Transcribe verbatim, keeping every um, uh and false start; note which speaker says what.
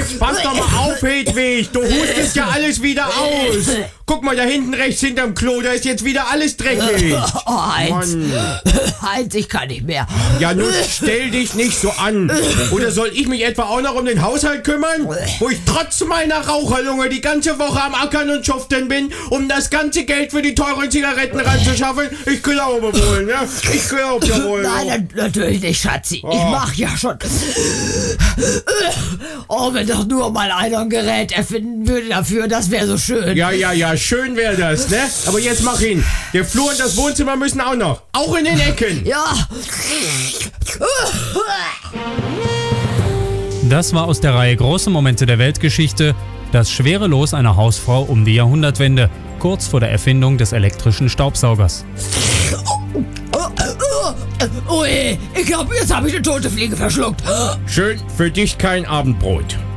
Speaker 1: Pass doch mal auf, Hedwig. Du hustest ja alles wieder aus. Guck mal, da hinten rechts hinterm Klo, da ist jetzt wieder alles dreckig.
Speaker 2: Oh, Heinz.
Speaker 1: Mann.
Speaker 2: Heinz, ich kann nicht mehr.
Speaker 1: Ja, nun stell dich nicht so an. Oder soll ich mich etwa auch noch um den Haushalt kümmern? Wo ich trotz meiner Raucherlunge die ganze Woche am Ackern und Schuften bin, um das ganze Geld für die teuren Zigaretten ranzuschaffen? Ich glaube wohl, ne? Ich glaube ja wohl.
Speaker 2: Nein, natürlich nicht, Schatzi. Ich mach ja schon. Oh, wenn doch nur mal einer ein Gerät erfinden würde dafür, das wäre so schön.
Speaker 1: Ja, ja, ja, schön wäre das, ne? Aber jetzt mach ihn. Der Flur und das Wohnzimmer müssen auch noch. Auch in den Ecken.
Speaker 2: Ja.
Speaker 3: Das war aus der Reihe Große Momente der Weltgeschichte das schwere Los einer Hausfrau um die Jahrhundertwende, kurz vor der Erfindung des elektrischen Staubsaugers.
Speaker 2: Oh, ich glaube, jetzt habe ich eine tote Fliege verschluckt.
Speaker 1: Schön, für dich kein Abendbrot.